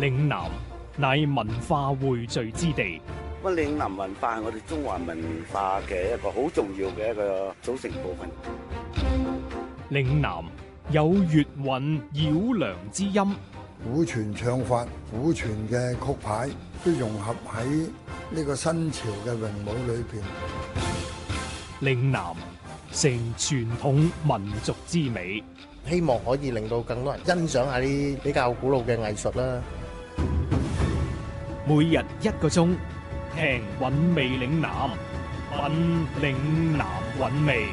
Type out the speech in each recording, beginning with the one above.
嶺南乃文化匯聚之地。 咁嶺南文化係我哋中華文化嘅一個好重要嘅一個組成部分。 嶺南有粵韻繞梁之音， 古傳唱法、古傳嘅曲牌都融合喺呢個新潮嘅詠舞裏邊。 嶺南成傳統民族之美， 希望可以令到更多人欣賞下啲比較古老嘅藝術啦。 每日1個鐘，聽韻味嶺南，品嶺南韻味。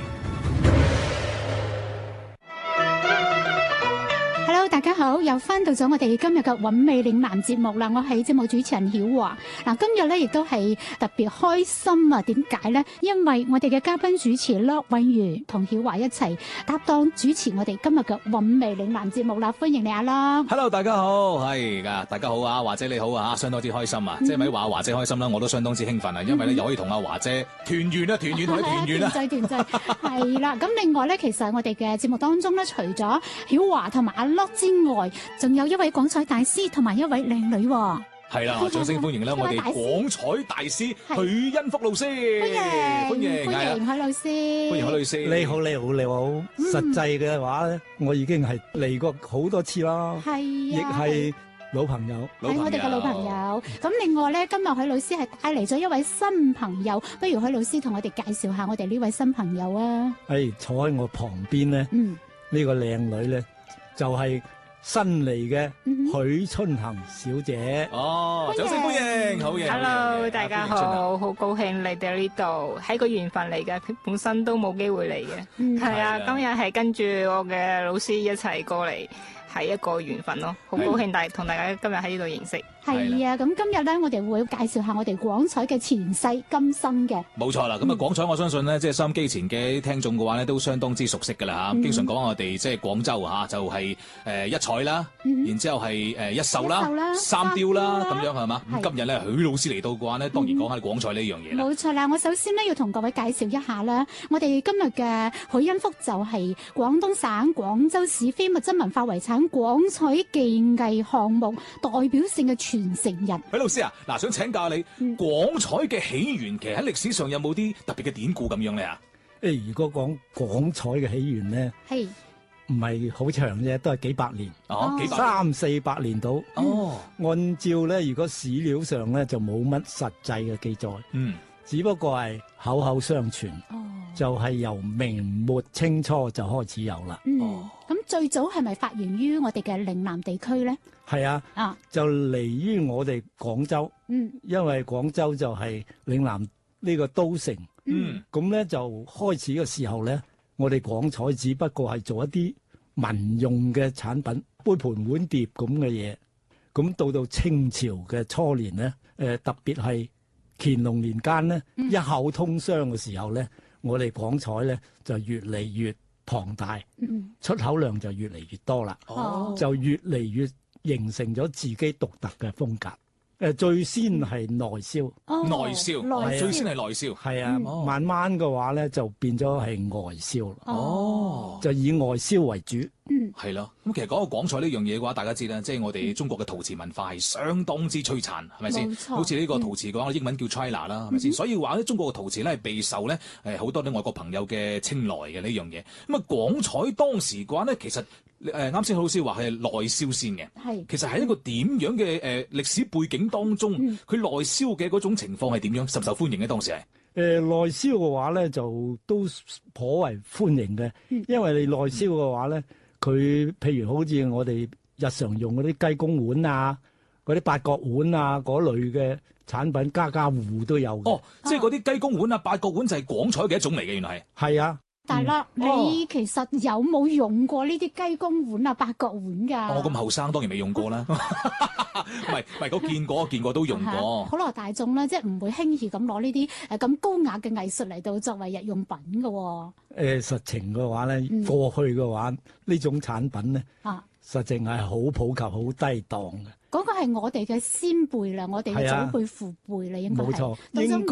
Hello， 大家好，又翻到咗我哋今日嘅韻味嶺南節目啦。我係節目主持人曉華。嗱，今日咧亦都係特別開心啊！點解咧？因為我哋嘅嘉賓主持駱允如同曉華一齊搭檔主持我哋今日嘅韻味嶺南節目啦。歡迎你阿駱。 Hello， 大家好，係噶，大家好啊，華姐你好啊，相當之開心啊！即係咪話華姐開心啦？我都相當之興奮啊，因為咧又可以同阿華姐團圓啦，團圓同佢團圓啦， 團聚係啦。咁另外咧，其實我哋嘅節目當中咧，除咗曉華同埋阿駱之外，仲有一位廣彩大師同埋一位靚女。 係啦，掌聲歡迎咧！我哋廣彩大師許恩福老師，歡迎許老師，歡迎許老師。 你好，你好，你好。實際嘅話咧，我已經係嚟過好多次啦， 係亦係老朋友， 係我哋嘅老朋友。咁另外咧，今日許老師係帶嚟咗一位新朋友，不如許老師同我哋介紹下我哋呢位新朋友啊。 係坐喺我旁邊咧，呢個靚女咧就係新嚟嘅許春衡小姐。 哦，掌聲歡迎，好嘢。 Hello， 大家好，好高興嚟到呢度，係個緣分嚟嘅，本身都冇機會嚟嘅。係啊，今日係跟住我嘅老師一齊過嚟，係一個緣分咯，好高興同大家今日喺呢度認識。 係啊，咁今日咧，我哋會介紹下我哋廣彩嘅前世今生嘅。 冇錯啦，咁啊廣彩我相信咧，即係收音機前嘅聽眾嘅話咧，都相當之熟悉㗎啦嚇。經常講我哋即係廣州嚇，就係一彩啦，然之後係一秀啦、三雕啦咁樣係嘛？咁今日咧，許老師嚟到嘅話咧，當然講下廣彩呢樣嘢啦。 冇錯啦，我首先咧要同各位介紹一下啦，我哋今日嘅許恩福就係廣東省廣州市非物質文化遺產廣彩技藝項目代表性嘅傳承人。 許老師啊，嗱，想請教你廣彩嘅起源，其實喺歷史上有冇啲特別嘅典故咁樣咧啊？ 如果講廣彩嘅起源咧，係唔係好長啫，都係幾百年， 幾百 300-400年到。按照咧，如果史料上咧就冇乜實際嘅記載，只不過係口口相傳，就係由明末清初就開始有啦。 咁最早係咪發源於我哋嘅嶺南地區咧？ 係啊，就嚟於我哋廣州，因為廣州就係嶺南呢個都城，咁咧就開始嘅時候咧，我哋廣彩只不過係做一啲民用嘅產品，杯盤碗碟咁嘅嘢。咁到清朝嘅初年咧，特別係乾隆年間咧，一口通商嘅時候咧，我哋廣彩咧就越嚟越龐大，出口量就越嚟越多啦，就越嚟越形成咗自己獨特嘅風格。最先係內銷， 最先係內銷， 係啊，慢慢嘅話咧就變咗係外銷啦，就以外銷為主。 係咯，咁其實講到廣彩呢樣嘢嘅話，大家知啦，即係我哋中國嘅陶瓷文化係相當之璀璨，係咪先？好似呢個陶瓷嘅話，英文叫 China 啦，係咪先？所以話咧，中國嘅陶瓷咧係備受咧好多啲外國朋友嘅青睞嘅呢樣嘢。咁啊，廣彩當時嘅話咧，其實啱先許老師話係內銷先嘅，其實喺一個點樣嘅歷史背景當中，佢內銷嘅嗰種情況係點樣，受唔受歡迎嘅當時係？ 內銷嘅話咧，就都頗為歡迎嘅，因為你內銷嘅話咧，佢譬如好似我哋日常用嗰啲雞公碗啊，嗰啲八角碗啊嗰類嘅產品，家家戶戶都有嘅。 即係嗰啲雞公碗啊、八角碗就係廣彩嘅一種嚟嘅，原來係。係啊。 大粒，你其實有冇用過呢啲雞公碗啊、八角碗㗎？ 我咁後生，當然未用過啦。唔係，我見過都用過。 普羅大眾咧，即係唔會輕易咁攞呢啲咁高雅嘅藝術嚟到作為日用品㗎。 實情嘅話咧，過去嘅話呢種產品咧，實情係好普及、好低檔嘅。 嗰個係我哋嘅先輩啦，我哋嘅祖輩父輩啦，應該係。冇錯，應該。